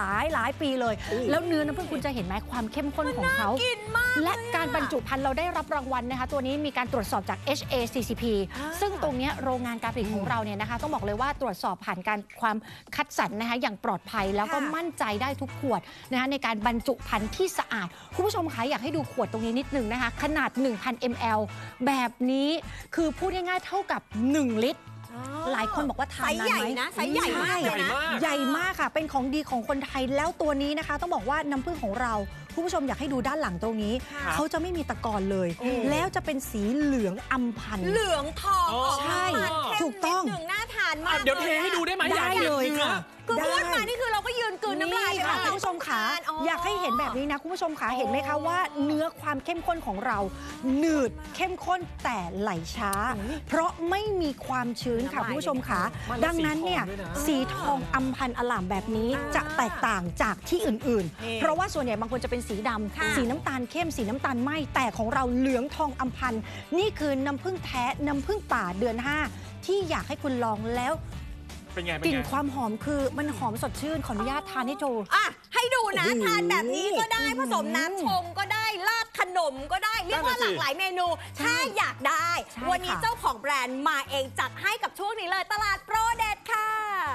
หลายปีเลยแล้วเนื้อน้ำผึ้งคุณจะเห็นไหมความเข้มข้นของเขาและการบรรจุภัณฑ์เราได้รับรางวัลนะคะตัวนี้มีการตรวจสอบจาก HACCP ซึ่งตรงนี้โรงงานการผลิตของเราเนี่ยนะคะต้องบอกเลยว่าตรวจสอบผ่านการความคัดสรรนะคะอย่างปลอดภัยแล้วก็มั่นใจได้ทุกขวดนะคะในการบรรจุภัณฑ์ที่สะอาดคุณผู้ชมคะอยากให้ดูขวดตรงนี้นิดนึงนะคะขนาด 1,000 ml แบบนี้คือพูดง่ายๆเท่ากับ1 ลิตรหลายคนบอกว่าทานได้ไหมไซส์ใหญ่มากเลยนะใหญ่มากค่ะเป็นของดีของคนไทยแล้วตัวนี้นะคะต้องบอกว่าน้ำผึ้งของเราคุณผู้ชมอยากให้ดูด้านหลังตรงนี้เขาจะไม่มีตะกอนเลยแล้วจะเป็นสีเหลืองอำพันเหลืองทองใช่ถูกต้องน่าทานมากเดี๋ยวเทให้ดูได้ไหมได้เลยค่ะคือพูดมานี่คือเราก็ยืนกลืนน้ำลายค่ะคุณผู้ชมขาอยากให้เห็นแบบนี้นะคุณผู้ชมขาเห็นไหมคะว่าเนื้อความเข้มข้นของเราหนืดเข้มข้นแต่ไหลช้าเพราะไม่มีความชื้นค่ะคุณผู้ชมขาดังนั้นเนี่ยสีทองอำพันอล่ามแบบนี้จะแตกต่างจากที่อื่นๆเพราะว่าส่วนใหญ่บางคนจะเป็นสีดำสีน้ำตาลเข้มสีน้ำตาลไหมแต่ของเราเหลืองทองอำพันนี่คือน้ำผึ้งแท้น้ำผึ้งป่าเดือน 5ที่อยากให้คุณลองแล้วกลิ่นความหอมคือมันหอมสดชื่นขออนุญาตทานให้ดูให้ดูนะทานแบบนี้ก็ได้ผสมน้ำชงก็ได้ราดขนมก็ได้เรียกว่าหลากหลายเมนูถ้าอยากได้วันนี้เจ้าของแบรนด์มาเองจัดให้กับช่วงนี้เลยตลาดโปรเด็ดค่ะ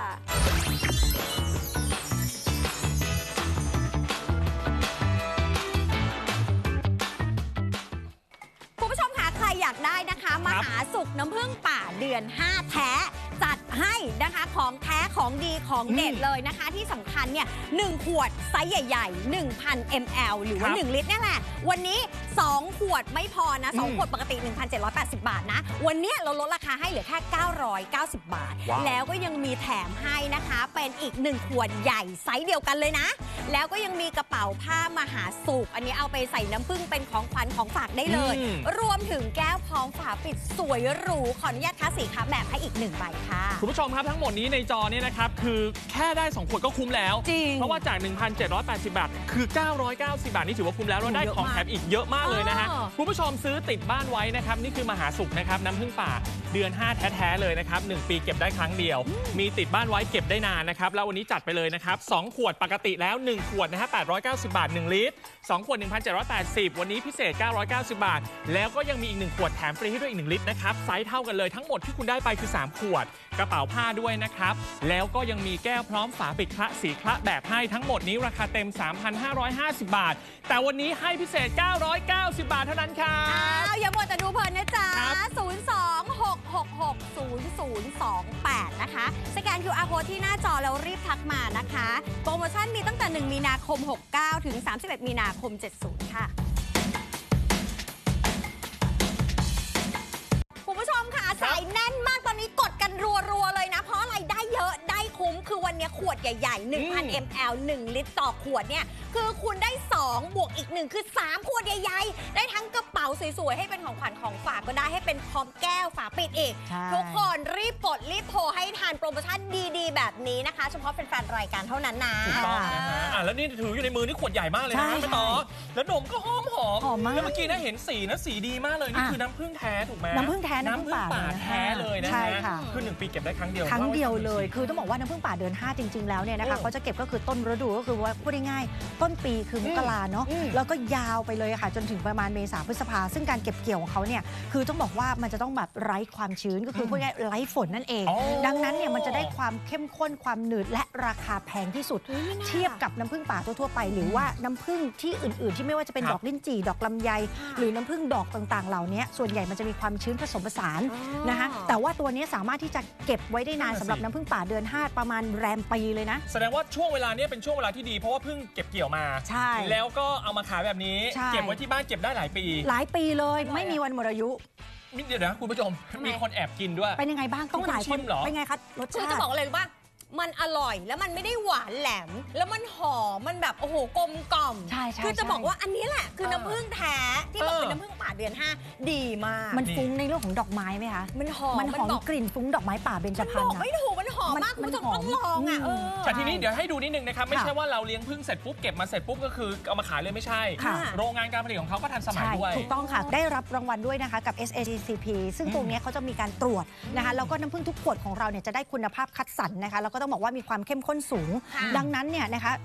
คุณผู้ชมคะใครอยากได้นะคะมหาสุขน้ำผึ้งป่าเดือน 5แท้จัดให้นะคะของแท้ของดีของเด็ดเลยนะคะที่สำคัญเนี่ย1 ขวดไซส์ใหญ่ๆ 1,000 ml หรือว่า1 ลิตรนี่แหละวันนี้2 ขวดไม่พอนะ2 ขวดปกติ 1,780 บาทนะวันนี้เราลดราคาให้เหลือแค่ 990 บาทแล้วก็ยังมีแถมให้นะคะเป็นอีก1 ขวดใหญ่ไซส์เดียวกันเลยนะแล้วก็ยังมีกระเป๋าผ้ามหาสุขอันนี้เอาไปใส่น้ำผึ้งเป็นของขวัญของฝากได้เลยรวมถึงแก้วพร้อมฝาปิดสวยหรูขออนุญาตคะสีคะแบบให้อีก1 ใบคุณผู้ชมครับทั้งหมดนี้ในจอเนี่ยนะครับคือแค่ได้2 ขวดก็คุ้มแล้วเพราะว่าจาก 1,780 บาทคือ 990 บาทนี่ถือว่าคุ้มแล้วเราได้ของแถมอีกเยอะมากเลยนะฮะคุณผู้ชมซื้อติดบ้านไว้นะครับนี่คือมหาสุขนะครับน้ำผึ้งป่าเดือน 5แท้ๆเลยนะครับ1 ปีเก็บได้ครั้งเดียวมีติดบ้านไว้เก็บได้นานนะครับแล้ววันนี้จัดไปเลยนะครับ2 ขวดปกติแล้ว1 ขวดนะฮะ890 บาท1 ลิตร2 ขวด 1,780 วันนี้พิเศษ 990 บาทแล้วก็ยังมีอีก1 ขวดแถมฟรีให้ด้วยอีก1 ลิตรนะครับไซส์เท่ากันเลยทั้งหมดที่คุณได้ไปคือ3 ขวดกระเป๋าผ้าด้วยนะครับแล้วก็ยังมีแก้วพร้อมฝาปิดคละสีคละแบบให้ทั้งหมดนี้ราคาเต็ม 3,550 บาทแต่วันนี้ให้พิเศษ 990 บาทเท่านั้นครับอย่ามัวแต่ดูเพลินนะจ๊ะ 026660028 นะคะสแกน QR Code ที่หน้าจอแล้วรีบทักมานะคะโปรโมชั่นมีตั้งแต่1 มีนาคม 69 ถึง 31 มีนาคม 70 ค่ะคุณผู้ชมค่ะสายแน่นมากตอนนี้กดกันรัวๆเลยนะเพราะอะไรได้เยอะได้คุ้มคือวันนี้ขวดใหญ่ๆ 1,000 ml 1 ลิตรต่อขวดเนี่ยคือคุณได้2บวกอีก1คือ3 ขวดใหญ่ๆได้ทั้งกระเป๋าสวยๆให้เป็นของขวัญของฝากก็ได้ให้เป็นพร้อมแก้วฝาปิดอีกทุกคนรีบกดรีบโทรให้ทานโปรโมชั่นดีๆแบบนี้นะคะเฉพาะแฟนๆรายการเท่านั้นนะถูกต้องนะฮะแล้วนี่ถืออยู่ในมือนี่ขวดใหญ่มากเลยนะไม่ต่อแล้วนมก็หอมแล้วเมื่อกี้นะเห็นสีนะสีดีมากเลยนี่คือน้ำผึ้งแท้ถูกไหมน้ำผึ้งแท้น้ำผึ้งป่าแท้เลยนะคือ1 ปีเก็บได้ครั้งเดียวเลยคือต้องบอกว่าน้ำผึ้งป่าเดือน 5จริงๆแล้วเนี่ยนะคะเขาจะเก็บก็คือต้นฤดูก็คือว่าพูดง่ายๆต้นปีคือมกราเนาะแล้วก็ยาวไปเลยค่ะจนถึงประมาณเมษาพฤษภาซึ่งการเก็บเกี่ยวของเขาเนี่ยคือต้องบอกว่ามันจะต้องแบบไร้ความชื้นก็คือพูดง่ายไร้ฝนนั่นเองดังนั้นเนี่ยมันจะได้ความเข้มข้นความหนืดและราคาแพงที่สุดเทียบกับน้ำผึ้งป่าทั่วๆไปหรือว่าน้ำผึ้งที่อื่นๆที่ไม่ว่าจะเป็นดอกลิ้นจี่ดอกลำไยหรือน้ำผึ้งดอกต่างๆเหล่านี้ส่วนใหญ่มันจะมีความชื้นผสมผสานนะคะแต่ว่าตัวนี้สามารถที่จะเก็บไว้ได้นานสำหรับน้ำผึ้งป่าเดือน 5ประมาณแรมปีเลยนะแสดงว่าช่วงเวลานี้เป็นช่วงเวลาที่ดีเพราะว่าเพิ่งเก็บเกี่ยวมาใช่แล้วก็เอามาขายแบบนี้เก็บไว้ที่บ้านเก็บได้หลายปีเลยไม่มีวันหมดอายุเดี๋ยวนะคุณผู้ชมมีคนแอบกินด้วยเป็นยังไงบ้างต้องหลายคนเป็นไงคะรสชาติจะบอกเลยว่ามันอร่อยแล้วมันไม่ได้หวานแหลมแล้วมันหอมมันแบบโอ้โหกลมกล่อมคือจะบอกว่าอันนี้แหละคือน้ำผึ้งแท้ที่บอกเป็นน้ำผึ้งป่าเดือน 5ดีมากมันฟุ้งในเรื่องของดอกไม้ไหมคะมันหอมกลิ่นฟุ้งดอกไม้ป่าเบญจพรรณไม่ถูกมันหอมมากคุณผู้ชมต้องลองแต่ทีนี้เดี๋ยวให้ดูนิดนึงนะครับไม่ใช่ว่าเราเลี้ยงผึ้งเสร็จปุ๊บเก็บมาเสร็จปุ๊บก็คือเอามาขายเลยไม่ใช่โรงงานการผลิตของเขาก็ทันสมัยด้วยถูกต้องค่ะได้รับรางวัลด้วยนะคะกับ HACCP ซึ่งตรงนี้เขาจะมีการตรวจนะคะแล้วก็น้ำผึ้งทุกขวดของเราเนี่ยจะได้คุณภาพคัดสรรนะคะแล้วก็ต้องบอกว่ามีความเข้มข้นสูงดังนั้นเนี่ยนะคะ